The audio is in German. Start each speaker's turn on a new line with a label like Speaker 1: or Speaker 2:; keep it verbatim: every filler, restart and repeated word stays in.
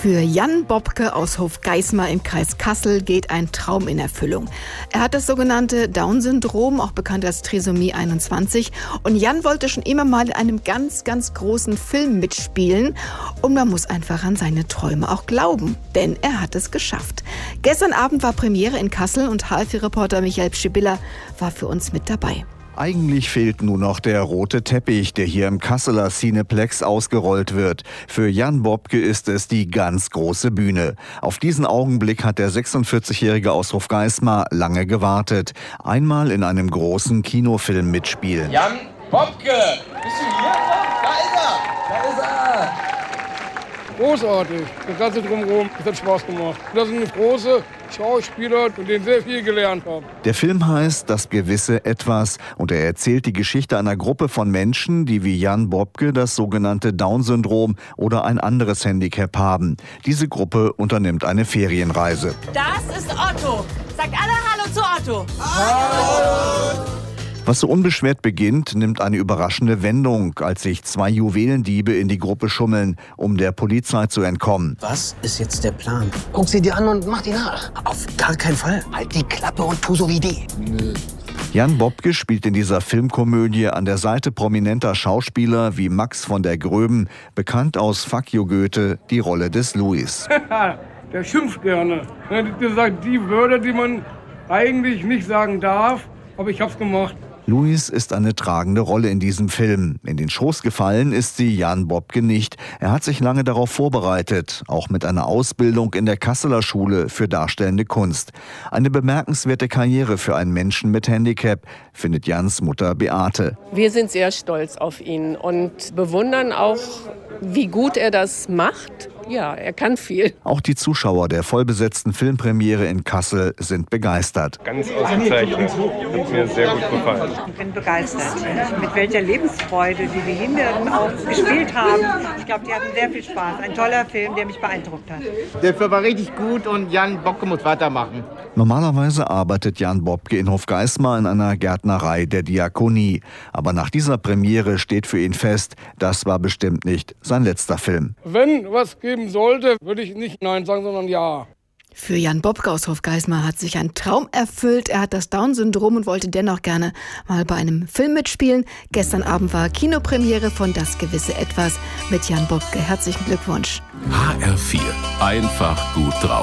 Speaker 1: Für Jan Bobke aus Hofgeismar im Kreis Kassel geht ein Traum in Erfüllung. Er hat das sogenannte Down-Syndrom, auch bekannt als Trisomie einundzwanzig. Und Jan wollte schon immer mal in einem ganz, ganz großen Film mitspielen. Und man muss einfach an seine Träume auch glauben, denn er hat es geschafft. Gestern Abend war Premiere in Kassel und H F vier-Reporter Michael Pschibilla war für uns mit dabei.
Speaker 2: Eigentlich fehlt nur noch der rote Teppich, der hier im Kasseler Cineplex ausgerollt wird. Für Jan Bobke ist es die ganz große Bühne. Auf diesen Augenblick hat der sechsundvierzigjährige aus Hofgeismar lange gewartet. Einmal in einem großen Kinofilm mitspielen.
Speaker 3: Jan Bobke! Bist du hier? Da ist er! Da ist er!
Speaker 4: Großartig. Das Ganze drumherum, das hat Spaß gemacht. Das sind große Schauspieler, von denen sehr viel gelernt haben.
Speaker 2: Der Film heißt Das gewisse Etwas und er erzählt die Geschichte einer Gruppe von Menschen, die wie Jan Bobke das sogenannte Down-Syndrom oder ein anderes Handicap haben. Diese Gruppe unternimmt eine Ferienreise.
Speaker 5: Das ist Otto. Sagt alle Hallo zu Otto.
Speaker 2: Hallo. Was so unbeschwert beginnt, nimmt eine überraschende Wendung, als sich zwei Juwelendiebe in die Gruppe schummeln, um der Polizei zu entkommen.
Speaker 6: Was ist jetzt der Plan? Guck sie dir an und mach die nach. Auf gar keinen Fall. Halt die Klappe und tu so wie die. Nö.
Speaker 2: Jan Bobke spielt in dieser Filmkomödie an der Seite prominenter Schauspieler wie Max von der Gröben, bekannt aus Fuck you Goethe, die Rolle des Louis.
Speaker 4: Der schimpft gerne. Der sagt die Wörter, die man eigentlich nicht sagen darf, aber ich hab's gemacht.
Speaker 2: Louis ist eine tragende Rolle in diesem Film. In den Schoß gefallen ist sie Jan Bobke nicht. Er hat sich lange darauf vorbereitet, auch mit einer Ausbildung in der Kasseler Schule für Darstellende Kunst. Eine bemerkenswerte Karriere für einen Menschen mit Handicap, findet Jans Mutter Beate.
Speaker 7: Wir sind sehr stolz auf ihn und bewundern auch, wie gut er das macht. Ja, er kann viel.
Speaker 2: Auch die Zuschauer der vollbesetzten Filmpremiere in Kassel sind begeistert.
Speaker 8: Ganz ausgezeichnet. Hat mir sehr gut gefallen.
Speaker 9: Ich bin begeistert. Mit welcher Lebensfreude die Behinderten auch gespielt haben. Ich glaube, die hatten sehr viel Spaß. Ein toller Film, der mich beeindruckt hat.
Speaker 10: Der Film war richtig gut und Jan Bobke muss weitermachen.
Speaker 2: Normalerweise arbeitet Jan Bobke in Hofgeismar in einer Gärtnerei der Diakonie. Aber nach dieser Premiere steht für ihn fest, das war bestimmt nicht sein letzter Film.
Speaker 4: Wenn was geben sollte, würde ich nicht Nein sagen, sondern Ja.
Speaker 1: Für Jan Bobke aus Hofgeismar hat sich ein Traum erfüllt. Er hat das Down-Syndrom und wollte dennoch gerne mal bei einem Film mitspielen. Gestern Abend war Kinopremiere von Das gewisse Etwas mit Jan Bobke. Herzlichen Glückwunsch.
Speaker 11: H R vier. Einfach gut drauf.